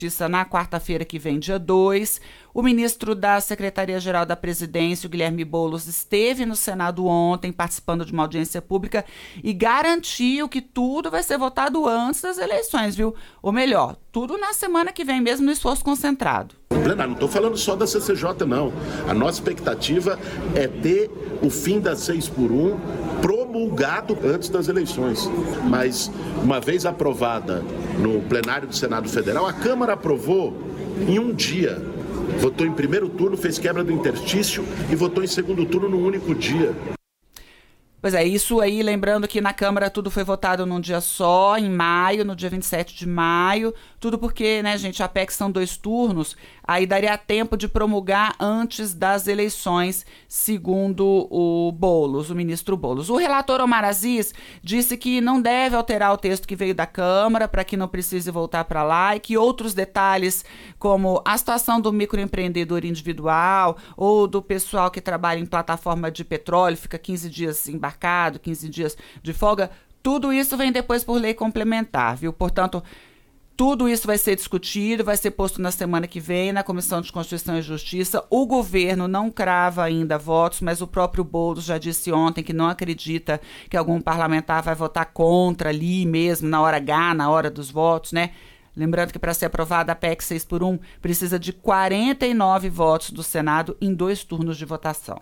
Na quarta-feira que vem, dia 2, o ministro da Secretaria-Geral da Presidência, o Guilherme Boulos, esteve no Senado ontem participando de uma audiência pública e garantiu que tudo vai ser votado antes das eleições, viu? Ou melhor, tudo na semana que vem mesmo, no esforço concentrado. Não estou falando só da CCJ, não. A nossa expectativa é ter o fim da 6x1 promulgado antes das eleições. Mas, uma vez aprovada no plenário do Senado Federal, a Câmara aprovou em um dia. Votou em primeiro turno, fez quebra do interstício e votou em segundo turno num único dia. Pois é, isso aí, lembrando que na Câmara tudo foi votado num dia só, em maio, no dia 27 de maio, tudo porque, né, gente, a PEC são 2 turnos, aí daria tempo de promulgar antes das eleições, segundo o Boulos, o ministro Boulos. O relator Omar Aziz disse que não deve alterar o texto que veio da Câmara para que não precise voltar para lá e que outros detalhes, como a situação do microempreendedor individual ou do pessoal que trabalha em plataforma de petróleo, fica 15 dias embarcado, 15 dias de folga, tudo isso vem depois por lei complementar, viu? Portanto, tudo isso vai ser discutido, vai ser posto na semana que vem na Comissão de Constituição e Justiça. O governo não crava ainda votos, mas o próprio Boulos já disse ontem que não acredita que algum parlamentar vai votar contra ali mesmo, na hora H, na hora dos votos, né? Lembrando que para ser aprovada a PEC 6x1 precisa de 49 votos do Senado em 2 turnos de votação.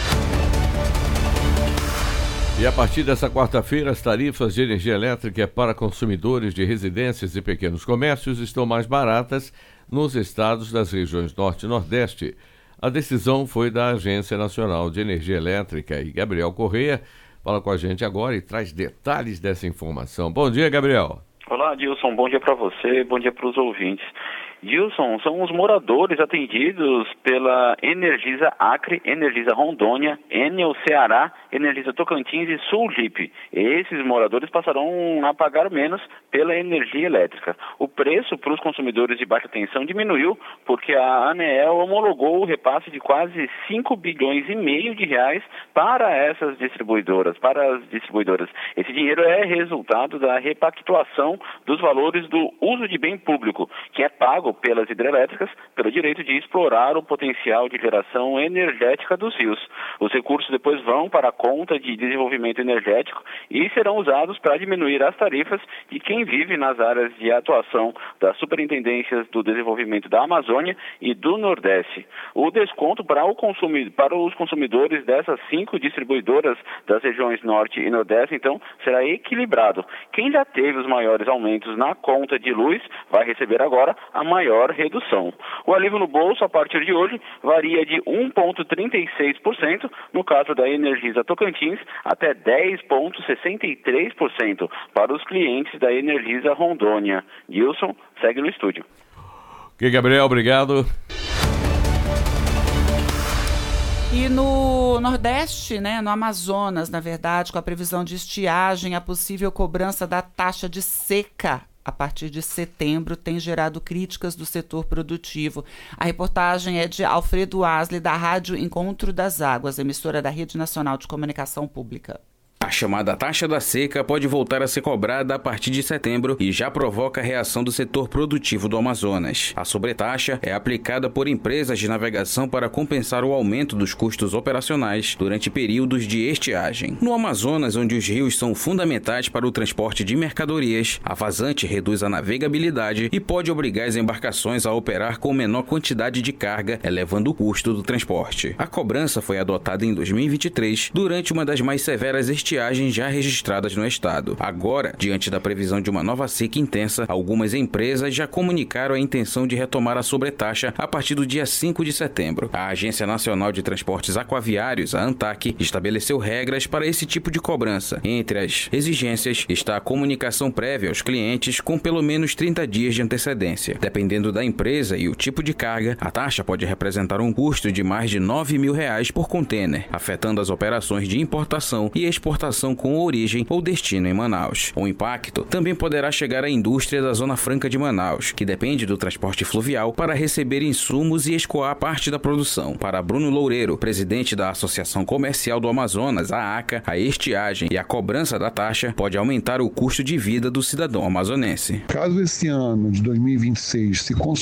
E a partir dessa quarta-feira, as tarifas de energia elétrica para consumidores de residências e pequenos comércios estão mais baratas nos estados das regiões Norte e Nordeste. A decisão foi da Agência Nacional de Energia Elétrica e Gabriel Correia fala com a gente agora e traz detalhes dessa informação. Bom dia, Gabriel. Olá, Dilson. Bom dia para você, bom dia para os ouvintes. Dilson, são os moradores atendidos pela Energisa Acre, Energisa Rondônia, Enel Ceará, Energisa Tocantins e Sulgip. Esses moradores passarão a pagar menos pela energia elétrica. O preço para os consumidores de baixa tensão diminuiu porque a ANEEL homologou o repasse de quase 5 bilhões e meio de reais para essas distribuidoras, para as distribuidoras. Esse dinheiro é resultado da repactuação dos valores do uso de bem público, que é pago pelas hidrelétricas pelo direito de explorar o potencial de geração energética dos rios. Os recursos depois vão para a conta de desenvolvimento energético e serão usados para diminuir as tarifas de quem vive nas áreas de atuação das superintendências do desenvolvimento da Amazônia e do Nordeste. O desconto para os consumidores dessas 5 distribuidoras das regiões Norte e Nordeste, então, será equilibrado. Quem já teve os maiores aumentos na conta de luz vai receber agora a maior redução. O alívio no bolso, a partir de hoje, varia de 1,36%, no caso da Energisa Tocantins, até 10,63% para os clientes da Energisa Rondônia. Gilson, segue no estúdio. Ok, Gabriel, obrigado. E no Nordeste, né, no Amazonas, na verdade, com a previsão de estiagem, a possível cobrança da taxa de seca a partir de setembro tem gerado críticas do setor produtivo. A reportagem é de Alfredo Asli, da Rádio Encontro das Águas, emissora da Rede Nacional de Comunicação Pública. A chamada taxa da seca pode voltar a ser cobrada a partir de setembro e já provoca a reação do setor produtivo do Amazonas. A sobretaxa é aplicada por empresas de navegação para compensar o aumento dos custos operacionais durante períodos de estiagem. No Amazonas, onde os rios são fundamentais para o transporte de mercadorias, a vazante reduz a navegabilidade e pode obrigar as embarcações a operar com menor quantidade de carga, elevando o custo do transporte. A cobrança foi adotada em 2023, durante uma das mais severas estiagens já registradas no estado. Agora, diante da previsão de uma nova seca intensa, algumas empresas já comunicaram a intenção de retomar a sobretaxa a partir do dia 5 de setembro. A Agência Nacional de Transportes Aquaviários, a ANTAQ, estabeleceu regras para esse tipo de cobrança. Entre as exigências está a comunicação prévia aos clientes com pelo menos 30 dias de antecedência. Dependendo da empresa e o tipo de carga, a taxa pode representar um custo de mais de R$ 9.000 por container, afetando as operações de importação e exportação relação com origem ou destino em Manaus. O impacto também poderá chegar à indústria da Zona Franca de Manaus, que depende do transporte fluvial para receber insumos e escoar parte da produção. Para Bruno Loureiro, presidente da Associação Comercial do Amazonas, a ACA, a estiagem e a cobrança da taxa pode aumentar o custo de vida do cidadão amazonense. Caso esse ano de 2026 se